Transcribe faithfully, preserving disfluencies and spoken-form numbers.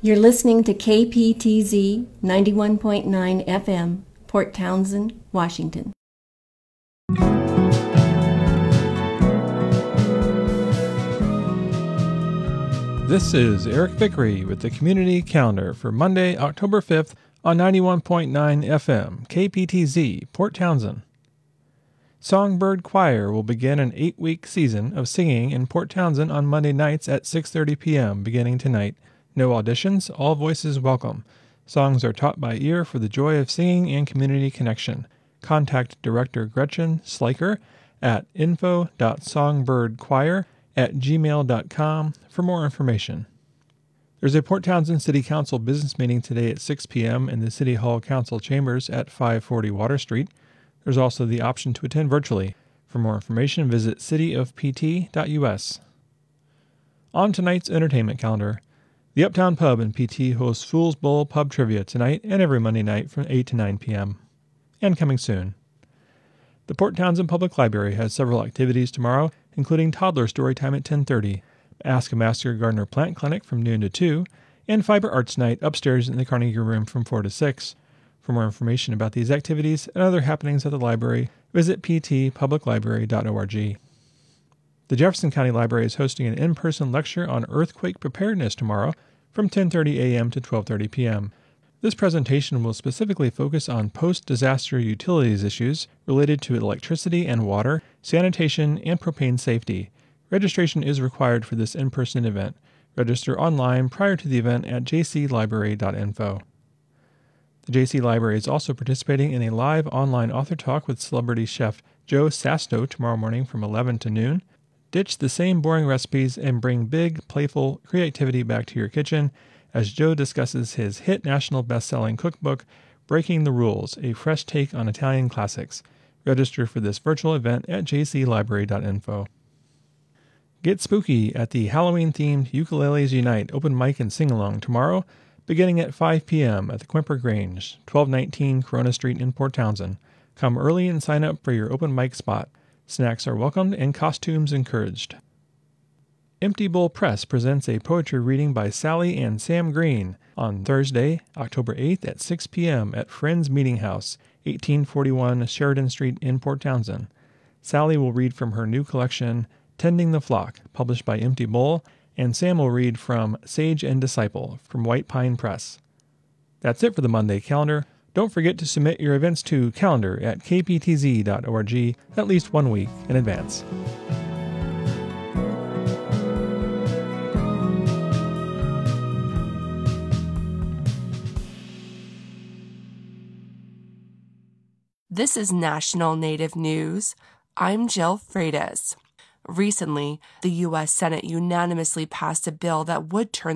You're listening to K P T Z ninety-one point nine F M, Port Townsend, Washington. This is Eric Vickery with the Community Calendar for Monday, October fifth on ninety-one point nine F M, K P T Z, Port Townsend. Songbird Choir will begin an eight-week season of singing in Port Townsend on Monday nights at six thirty p.m. beginning tonight. No auditions, all voices welcome. Songs are taught by ear for the joy of singing and community connection. Contact Director Gretchen Sliker at info dot songbird choir at gmail dot com for more information. There's a Port Townsend City Council business meeting today at six p.m. in the City Hall Council Chambers at five forty Water Street. There's also the option to attend virtually. For more information, visit city of p t dot u s. On tonight's entertainment calendar, the Uptown Pub in P T hosts Fool's Bowl Pub Trivia tonight and every Monday night from eight to nine p.m. And coming soon, the Port Townsend Public Library has several activities tomorrow, including toddler story time at ten thirty, Ask a Master Gardener Plant Clinic from noon to two, and Fiber Arts Night upstairs in the Carnegie Room from four to six. For more information about these activities and other happenings at the library, visit p t public library dot org. The Jefferson County Library is hosting an in-person lecture on earthquake preparedness tomorrow from ten thirty a.m. to twelve thirty p.m. This presentation will specifically focus on post-disaster utilities issues related to electricity and water, sanitation, and propane safety. Registration is required for this in-person event. Register online prior to the event at j c library dot info. The J C Library is also participating in a live online author talk with celebrity chef Joe Sasto tomorrow morning from eleven to noon. Ditch the same boring recipes and bring big, playful creativity back to your kitchen as Joe discusses his hit national best-selling cookbook, Breaking the Rules, a fresh take on Italian classics. Register for this virtual event at j c library dot info. Get spooky at the Halloween-themed Ukuleles Unite open mic and sing-along tomorrow, beginning at five p.m. at the Quimper Grange, twelve nineteen Corona Street in Port Townsend. Come early and sign up for your open mic spot. Snacks are welcomed and costumes encouraged. Empty Bowl Press presents a poetry reading by Sally and Sam Green on Thursday, October eighth at six p.m. at Friends Meeting House, eighteen forty-one Sheridan Street in Port Townsend. Sally will read from her new collection, Tending the Flock, published by Empty Bowl, and Sam will read from Sage and Disciple from White Pine Press. That's it for the Monday calendar. Don't forget to submit your events to calendar at k p t z dot org at least one week in advance. This is National Native News. I'm Jill Freitas. Recently, the U S Senate unanimously passed a bill that would turn